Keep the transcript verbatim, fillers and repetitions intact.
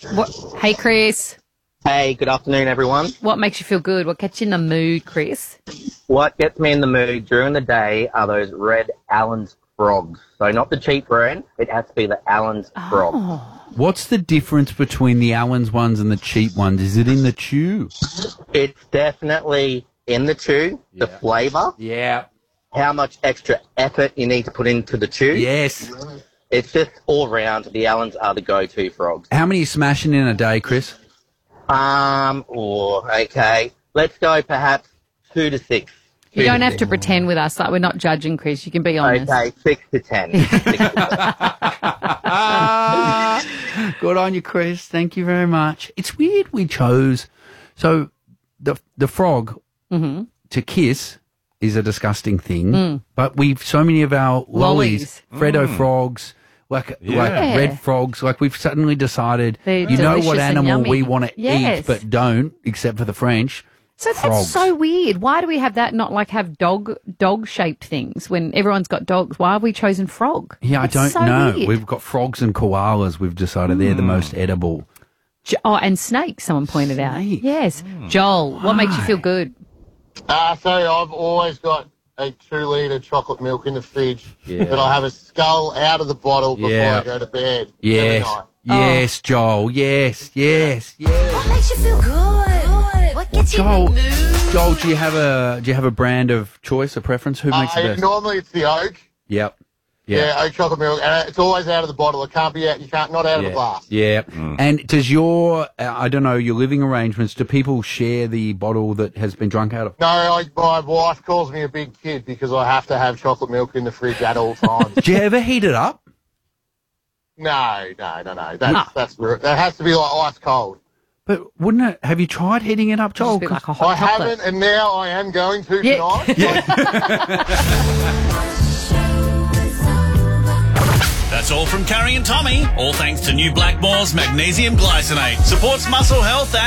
What? Hey, Chris. Hey, good afternoon, everyone. What makes you feel good? What gets you in the mood, Chris? What gets me in the mood during the day are those red Allen's frogs. So not the cheap brand, it has to be the Allen's frog. Oh. What's the difference between the Allen's ones and the cheap ones? Is it in the chew? It's definitely in the chew, the Yeah. flavour, Yeah. how much extra effort you need to put into the chew. Yes. It's just all round, the Allens are the go-to frogs. How many are you smashing in a day, Chris? Um, oh, okay. Let's go perhaps two to six. You don't have to pretend with us. Like, we're not judging, Chris. You can be honest. Okay, six to ten. Six to ten. Good on you, Chris. Thank you very much. It's weird we chose. So the the frog Mm-hmm. to kiss is a disgusting thing, but we've so many of our lollies, Lollies. Freddo frogs, like Yeah. like Yeah. red frogs, like we've suddenly decided, They're you know delicious what and animal yummy. we want to Yes. eat but don't, except for the French. So that's Frogs. so weird. Why do we have that? Not like have dog dog shaped things when everyone's got dogs. Why have we chosen frog? Yeah, That's I don't so know. weird. We've got frogs and koalas. We've decided they're the most edible. Jo- oh, and snakes. Someone pointed out. Snake. Yes, Joel. What makes you feel good? Uh, so I've always got a two litre chocolate milk in the fridge, Yeah. but I have a skull out of the bottle before Yeah. I go to bed. every Yes, night. yes, Joel. Yes, yes, yes. What makes you feel good? What gets you Joel, in the mood? Joel, do you have a do you have a brand of choice, a preference? Who makes the Uh, best? normally it's the oak. Yep. Yeah. oak chocolate milk, and it's always out of the bottle. It can't be out. You can't not out of Yeah. the glass. Yeah. And does your, uh, I don't know, your living arrangements, do people share the bottle that has been drunk out of? No, I, my wife calls me a big kid because I have to have chocolate milk in the fridge at all times. Do you ever heat it up? no, no, no, no. That's Ah. that's that has to be like ice cold. But wouldn't it, have you tried heating it up, Joel? Just a bit like a I hot chocolate. haven't, and now I am going to Yeah. tonight. That's all from Carrie and Tommy. All thanks to new Blackmore's Magnesium Glycinate. Supports muscle health and